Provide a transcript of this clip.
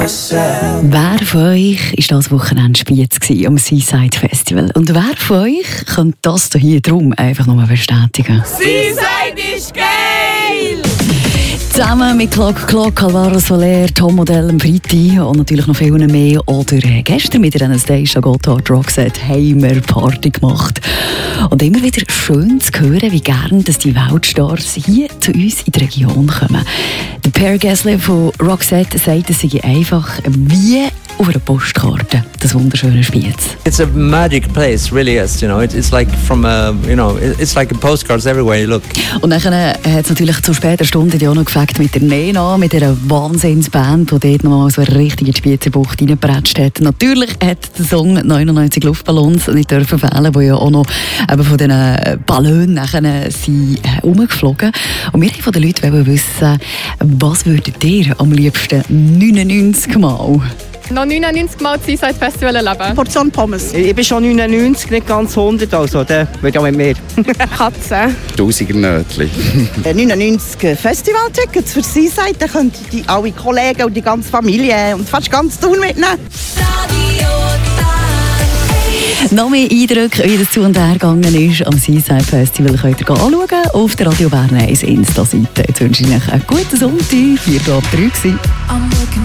Wer von euch war das Wochenende Spiez am Seaside Festival? Und wer von euch kann das hier drum einfach nochmal bestätigen? Seaside ist geil! Zusammen mit Clock, Alvaro Soler, Tom Modell, Fritti und natürlich noch viele mehr. Oder gestern mit einer Stage an Gotthard Rockset haben wir Party gemacht. Und immer wieder schön zu hören, wie gern dass die Weltstars hier zu uns in die Region kommen. Der Per Gessle von Roxette sagt, es sei einfach wie auf einer Postkarte, das wunderschöne Spiez. It's a magic place, really is. You know, it's like from a, it's like a postcards everywhere you look. Und dann hat es natürlich zu später Stunde auch noch gefällt mit der Nena, mit dieser Wahnsinnsband, die dort noch mal so eine richtige Spiezenbucht reingepratscht hat. Natürlich hat der Song 99 Luftballons nicht dürfen fehlen, die ja auch noch eben von diesen Ballonen nachher sind rumgeflogen. Und wir haben von den Leuten wissen, was würdet ihr am liebsten 99 Mal? Noch 99 Mal das Seaside Festival erleben. Portion Pommes. Ich bin schon 99, nicht ganz 100, also dann würde ich auch mit mir. Katze. 1000er Nötchen. 99 Festivaltickets für Seaside, dann könnten die alle Kollegen und die ganze Familie und fast ganz Tour mitnehmen. Noch mehr Eindrücke, wie das zu und her gegangen ist am Seaside Festival, könnt ihr anschauen auf der Radio Bern 1 Insta-Seite. Jetzt wünsche ich euch einen guten Sonntag. 4 ab 3 gewesen.